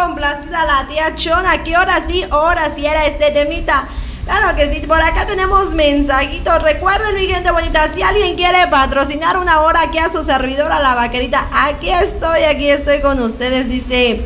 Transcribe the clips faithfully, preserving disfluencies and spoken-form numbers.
complacida la tía Chona, que ahora sí, ahora sí era este temita. Claro que sí, por acá tenemos mensajitos. Recuerden, mi gente bonita, si alguien quiere patrocinar una hora aquí a su servidora, la vaquerita, aquí estoy, aquí estoy con ustedes. Dice,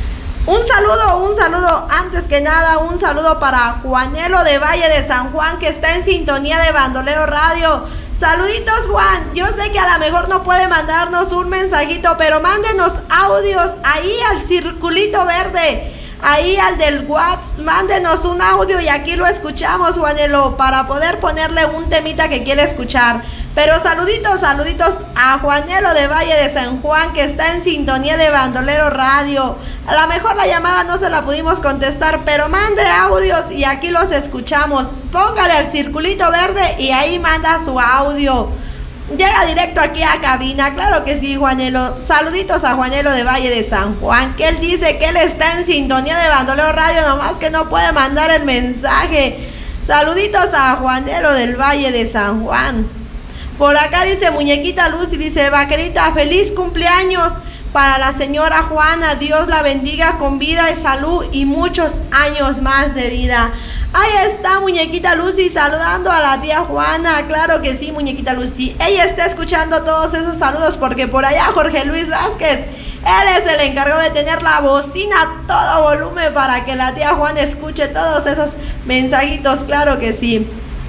un saludo, un saludo, antes que nada, un saludo para Juanelo de Valle de San Juan, que está en sintonía de Bandolero Radio. Saluditos, Juan. Yo sé que a lo mejor no puede mandarnos un mensajito, pero mándenos audios ahí al circulito verde. Ahí al del WhatsApp, mándenos un audio y aquí lo escuchamos, Juanelo, para poder ponerle un temita que quiere escuchar. Pero saluditos, saluditos a Juanelo de Valle de San Juan, que está en sintonía de Bandolero Radio. A lo mejor la llamada no se la pudimos contestar, pero mande audios y aquí los escuchamos. Póngale al circulito verde y ahí manda su audio. Llega directo aquí a cabina, claro que sí, Juanelo. Saluditos a Juanelo de Valle de San Juan, que él dice que él está en sintonía de Bandolero Radio, nomás que no puede mandar el mensaje. Saluditos a Juanelo del Valle de San Juan. Por acá dice Muñequita Luz y dice, vaquerita, feliz cumpleaños para la señora Juana. Dios la bendiga con vida y salud y muchos años más de vida. Ahí está Muñequita Lucy saludando a la tía Juana. Claro que sí, Muñequita Lucy. Ella está escuchando todos esos saludos porque por allá Jorge Luis Vázquez, él es el encargado de tener la bocina a todo volumen para que la tía Juana escuche todos esos mensajitos. Claro que sí.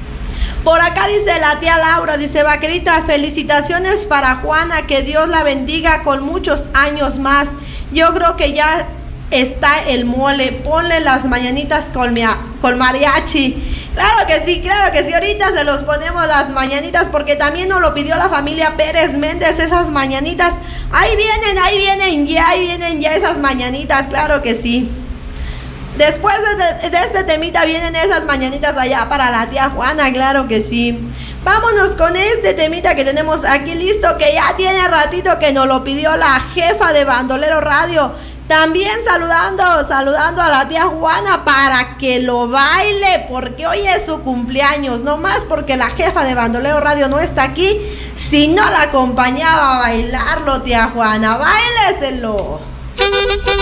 Por acá dice la tía Laura, dice, vaquerita, felicitaciones para Juana, que Dios la bendiga con muchos años más. Yo creo que ya está el mole, ponle las mañanitas con, mia, con mariachi. Claro que sí, claro que sí, ahorita se los ponemos las mañanitas porque también nos lo pidió la familia Pérez Méndez, esas mañanitas. Ahí vienen, ahí vienen ya, ahí vienen ya esas mañanitas, claro que sí. Después de, de este temita vienen esas mañanitas allá para la tía Juana, claro que sí. Vámonos con este temita que tenemos aquí listo, que ya tiene ratito que nos lo pidió la jefa de Bandolero Radio. También saludando, saludando a la tía Juana para que lo baile, porque hoy es su cumpleaños, no más porque la jefa de Bandolero Radio no está aquí, si no la acompañaba a bailarlo, tía Juana, báileselo.